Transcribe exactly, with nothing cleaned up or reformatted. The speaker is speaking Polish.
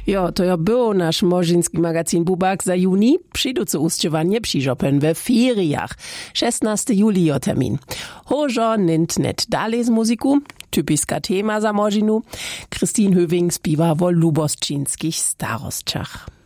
Jo, to ja był nasz morzynski magazyn Bubak za juni. Przyjduce uściowanie przyżopen we feriach. szesnastego julija termin. Hożo nint net dalej z muzyku. Typiska tema za morzinu. Christine Höving śpiewa o lubosczynskich starostczach.